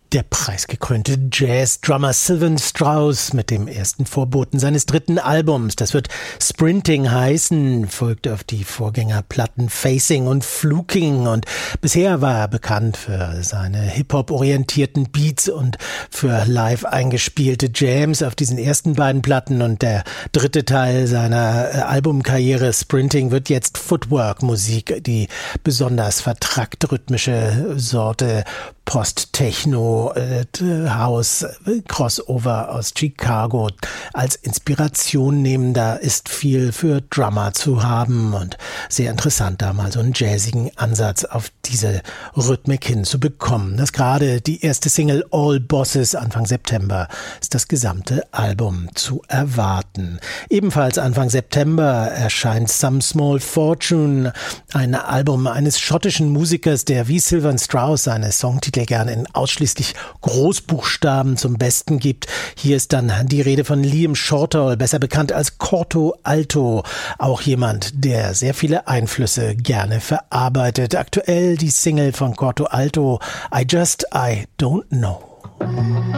Der preisgekrönte Jazz-Drummer Sylvan Strauss mit dem ersten Vorboten seines dritten Albums. Das wird Sprinting heißen, folgt auf die Vorgängerplatten Facing und Fluking. Und bisher war er bekannt für seine Hip-Hop-orientierten Beats und für live eingespielte Jams auf diesen ersten beiden Platten. Und der dritte Teil seiner Albumkarriere, Sprinting, wird jetzt Footwork-Musik, die besonders vertrackt rhythmische Sorte Post-Techno, House, Crossover aus Chicago als Inspiration nehmen. Da ist viel für Drummer zu haben und sehr interessant, da mal so einen jazzigen Ansatz auf diese Rhythmik hinzubekommen. Das gerade die erste Single All Bosses Anfang September ist das gesamte Album zu erwarten. Ebenfalls Anfang September erscheint Some Small Fortune, ein Album eines schottischen Musikers, der wie Sylvan Strauss seine Songtitel gerne in ausschließlich Großbuchstaben zum Besten gibt. Hier ist dann die Rede von Liam Shortall, besser bekannt als Corto Alto, auch jemand, der sehr viele Einflüsse gerne verarbeitet. Aktuell die Single von Corto Alto, I Don't Know.